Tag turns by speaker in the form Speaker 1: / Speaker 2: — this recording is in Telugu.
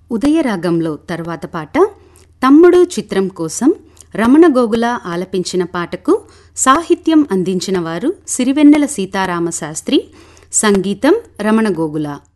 Speaker 1: ఉదయరాగంలో తర్వాత పాట తమ్ముడు చిత్రం కోసం రమణ గోగుల ఆలపించిన పాటకు సాహిత్యం అందించిన వారు సిరివెన్నెల సీతారామ శాస్త్రి, సంగీతం రమణ గోగుల.